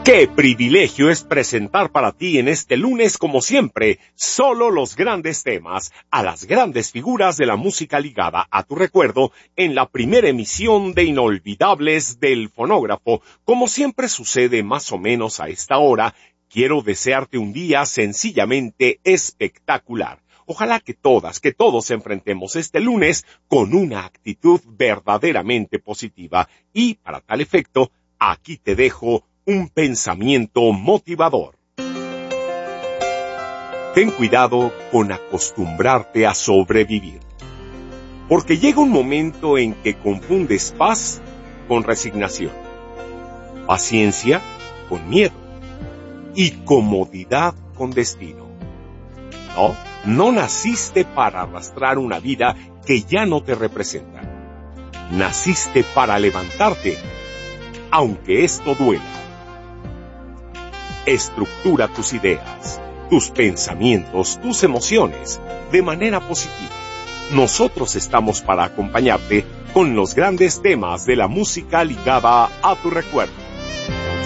Qué privilegio es presentar para ti en este lunes, como siempre, solo los grandes temas, a las grandes figuras de la música ligada a tu recuerdo, en la primera emisión de Inolvidables del Fonógrafo. Como siempre sucede más o menos a esta hora, quiero desearte un día sencillamente espectacular. Ojalá que todos enfrentemos este lunes con una actitud verdaderamente positiva. Y para tal efecto, aquí te dejo un pensamiento motivador. Ten cuidado con acostumbrarte a sobrevivir, porque llega un momento en que confundes paz con resignación, paciencia con miedo y comodidad con destino. No naciste para arrastrar una vida que ya no te representa. Naciste para levantarte, aunque esto duela. Estructura tus ideas, tus pensamientos, tus emociones de manera positiva. Nosotros estamos para acompañarte con los grandes temas de la música ligada a tu recuerdo.